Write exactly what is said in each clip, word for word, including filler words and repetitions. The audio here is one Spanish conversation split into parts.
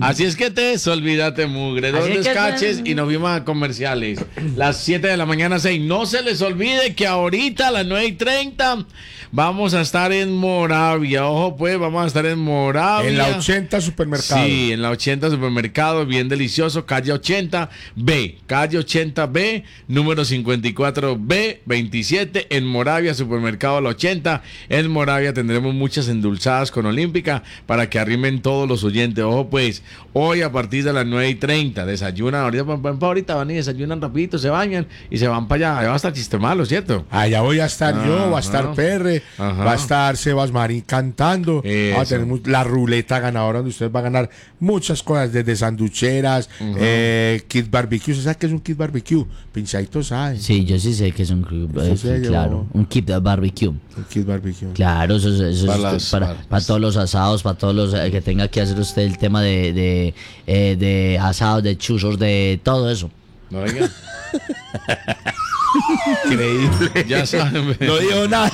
Así es que te olvídate, mugre. Dos descaches y nos vimos a comerciales. Las siete de la mañana, seis. No se les olvide que ahorita a las nueve y treinta vamos a estar en Moravia. Ojo, pues, vamos a estar en Moravia. En la ochenta Supermercado. Sí, en la ochenta Supermercado, bien delicioso. Calle ochenta B. Calle ochenta B, número cincuenta y cuatro B veintisiete, en Moravia, Supermercado La ochenta. En Moravia tendremos muchas endulzadas con Olímpica para que arrimen todos los oyentes. Ojo, pues, hoy a partir de las nueve y treinta, desayunan, ahorita van para ahorita, van y desayunan rapidito, se bañan y se van para allá. Allá va a estar Chiste Malo, ¿cierto? Allá voy a estar Ajá. yo, va a estar P R, Ajá. va a estar Sebas Marín cantando, Eso. va a tener mu- la ruleta ganadora donde usted va a ganar muchas cosas, desde sanducheras, Ajá. eh, kit barbecue. ¿Usted sabe qué es un kit barbecue? Pinchadito sabe. Sí, yo sí sé que es un Eso eh, se claro, llevó. un kit de barbecue. Un kit barbecue. Claro, eso, es- eso Para es las- para, para- para todos los asados, para todos los eh, que tenga que hacer usted el tema de, de, eh, de asados, de chuzos, de todo eso. No, oiga. Increíble. Ya saben, No dijo nada.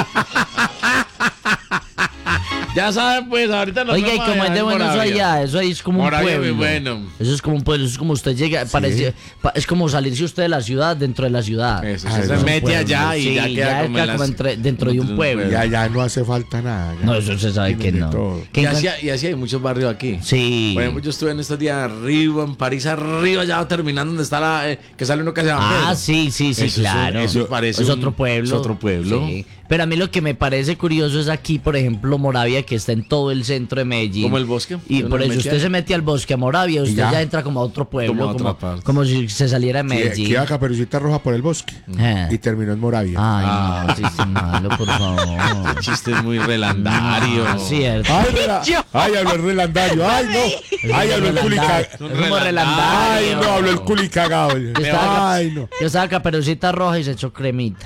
ya saben, pues, ahorita nos Oiga, y vemos como es allá de en bueno eso Moravia. allá, eso ahí es como Moravia un muy pueblo. bueno. Eso es como un pueblo, eso es como usted llega, parece, pa- es como salirse usted de la ciudad dentro de la ciudad. Eso, Ah, se eso se es un mete pueblo. allá y Sí, ya queda ya como, queda en como las- entre- dentro de un pueblo. Ya, ya no hace falta nada. ya. No, eso se sabe que Tiene de no. todo. Que Y en- así, y así hay muchos barrios aquí. Sí. Por ejemplo, yo estuve en estos días arriba, en París arriba, ya terminando donde está la... eh, que sale uno que se llama Ah, Pedro. sí, sí, sí, Eso es un- claro. eso parece es un- otro pueblo. es otro pueblo. Sí. Pero a mí lo que me parece curioso es aquí, por ejemplo, Moravia, que está en todo el centro de Medellín. Como el bosque. Y Uno por eso mete usted ahí. se mete al bosque, a Moravia, usted ya. ya. entra como a otro pueblo, Como a como, otra parte. como si se saliera de Que, Medellín. que iba Caperucita Roja por el bosque Ah. y terminó en Moravia. Ay, no, sí, sí, malo, por favor. El chiste es muy relandario. Ah, cierto. Ay, mira. Ay, habló el relandario. Ay, no. Ay, habló el culica. Es como relandario. Ay, no, habló el culi cagado. Yo estaba, Ay, no. yo estaba Caperucita Roja y se echó cremita.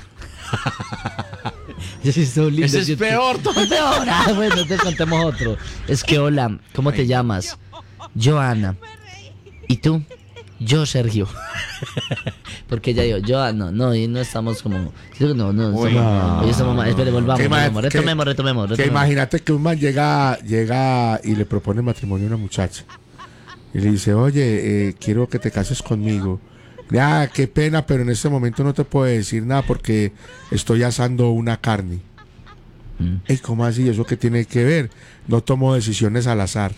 Ese es lindo, Ese es ¿cierto? peor. Es peor. Ah, bueno, te contemos otro. Es que, hola, ¿cómo te llamas? Joana. ¿Y tú? Yo, Sergio. Porque ella dijo, Joana, no, y no estamos como... No, no, no. Uy, estamos, no. hoy estamos mal. Espere, volvamos, Que ima- volvamos. que- Retomemos, retomemos, Que retomemos. imagínate que un man llega, llega y le propone matrimonio a una muchacha. Y le dice, oye, eh, quiero que te cases conmigo. Ya, qué pena, pero en este momento no te puedo decir nada porque estoy asando una carne. Mm. Ey, ¿cómo así? ¿Eso qué tiene que ver? No tomo decisiones al azar.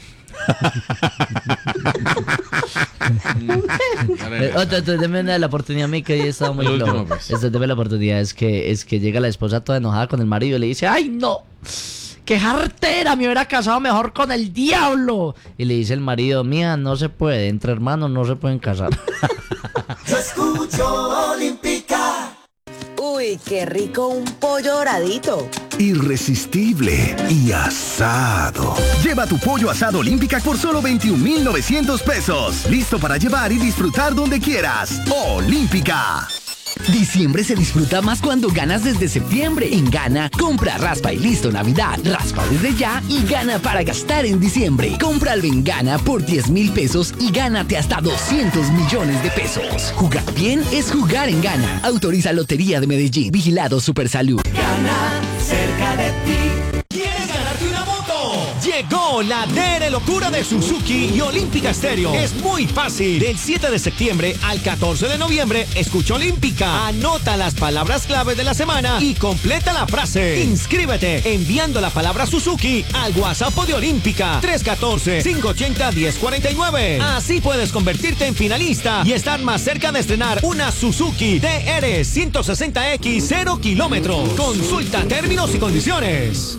Eh, otra, otra, deme una de la oportunidad a mí que hoy estaba muy El último, flojo. pues. Esto, deme la oportunidad. Es que, es que llega la esposa toda enojada con el marido y le dice, ¡ay, no! ¡Qué jartera! Me hubiera casado mejor con el diablo. Y le dice el marido, mía, no se puede. Entre hermanos no se pueden casar. Yo escucho Olímpica. Uy, qué rico un pollo doradito. Irresistible y asado. Lleva tu pollo asado Olímpica por solo veintiún mil novecientos pesos. Listo para llevar y disfrutar donde quieras. Olímpica. Diciembre se disfruta más cuando ganas desde septiembre. En Gana, compra, raspa y listo Navidad. Raspa desde ya y gana para gastar en diciembre. Cómpralo en Gana por diez mil pesos y gánate hasta doscientos millones de pesos. Jugar bien es jugar en Gana. Autoriza Lotería de Medellín. Vigilado Supersalud. Gana cerca de ti. ¿Quieres ganarte una moto? Llegó la D R Locura de Suzuki y Olímpica Stereo. Es muy fácil. Del siete de septiembre al catorce de noviembre, escucha Olímpica. Anota las palabras claves de la semana y completa la frase. Inscríbete enviando la palabra Suzuki al WhatsApp de Olímpica tres uno cuatro, cinco ocho cero, uno cero cuatro nueve. Así puedes convertirte en finalista y estar más cerca de estrenar una Suzuki D R ciento sesenta X cero kilómetros. Consulta términos y condiciones.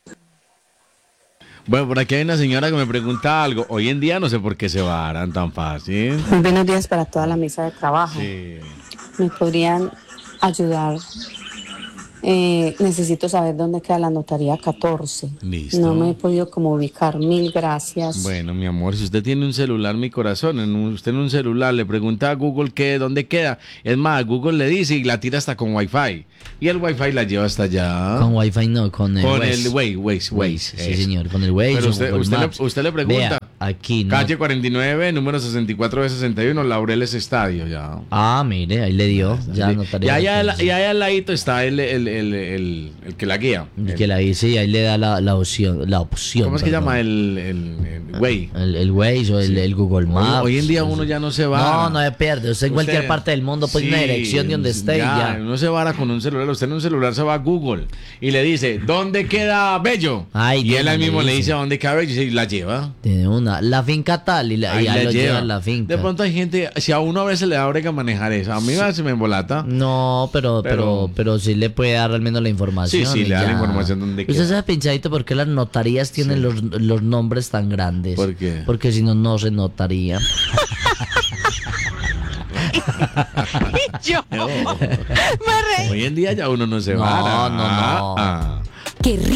Bueno, por aquí hay una señora que me pregunta algo. Hoy en día no sé por qué se varan tan fácil. Muy buenos días para toda la mesa de trabajo. Sí. ¿Me podrían ayudar? Eh, necesito saber dónde queda la notaría catorce. Listo. No me he podido como ubicar. Mil gracias. Bueno, mi amor, si usted tiene un celular, mi corazón, en un- usted en un celular le pregunta a Google qué, dónde queda. Es más, Google le dice y la tira hasta con Wi-Fi. Y el Wi-Fi la lleva hasta allá. Con Wi-Fi no, con el Con Waze. el Waze, Waze, Waze. Sí, eso. señor, con el Waze. Pero o usted, Google usted, le, Maps. usted le pregunta, Vea, Aquí no. Calle cuarenta y nueve, número sesenta y cuatro B sesenta y uno, Laureles Estadio, ya. Ah, mire, ahí le dio. Ya notaría. Y ahí al, y ahí al ladito está el, el, el, el, el que la guía. El que la dice, y ahí le da la, la opción. La opción ¿Cómo es que perdón. llama el, el, el Waze? El, el Waze o el, Sí. el Google Maps. Hoy, hoy en día uno ya no se va. No, no se pierde. Usted en cualquier Usted- parte del mundo pone Sí, una dirección de donde esté y ya, ya. Uno se vara con un celular. Usted en un celular se va a Google y le dice, ¿dónde queda Bello? Ay, y él no, ahí le mismo le dice. dice a dónde queda Bello y la lleva. Tiene una. La finca tal y, la, Ahí y ahí la lo lleva lleva. a la finca. De pronto hay gente, si a uno a veces le da brega manejar eso, a mí a veces me embolata. No, pero, pero, Pero- pero, sí le puede dar al menos la información. Sí, sí, y le da la ya. información donde ¿Usted queda. sabe, Pinchadito, por qué las notarías tienen los, los nombres tan grandes? ¿Por qué? Porque si no, no se notaría. Yo No. me reí. Hoy en día ya uno no se No, vara. no, no. Ah, ah. Qué rico.